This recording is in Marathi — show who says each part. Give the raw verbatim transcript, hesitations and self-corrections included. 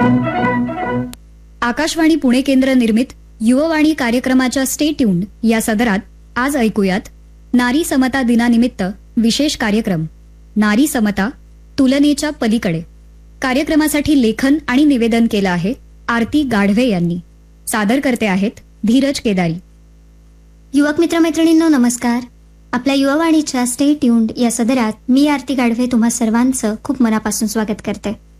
Speaker 1: आकाशवाणी पुणे केंद्र निर्मित युववाणी कार्यक्रमाच्या स्टे ट्यून्ड या सदरात आज ऐकूयात नारी समता दिनानिमित्त विशेष कार्यक्रम नारी समता तुलनेच्या पलीकडे. कार्यक्रमासाठी लेखन आणि निवेदन केलं आहे आरती गाढवे यांनी. सादर करते आहेत धीरज केदारी.
Speaker 2: युवक मित्रमैत्रिणींनो नमस्कार. आपल्या युववाणीच्या स्टे ट्यून्ड या सदरात मी आरती गाढवे तुम्हा सर्वांचं खूप मनापासून स्वागत करते.